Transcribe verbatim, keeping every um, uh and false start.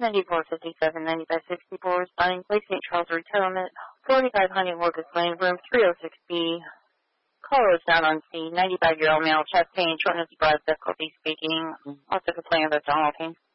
ninety-four fifty-seven, ninety-five sixty-four, responding, place Saint Charles Retirement, forty-five hundred Locust Lane, room three oh six B. Caller is down on scene, ninety-five-year-old male, chest pain, shortness of breath, difficulty speaking, also complaining about abdominal pain.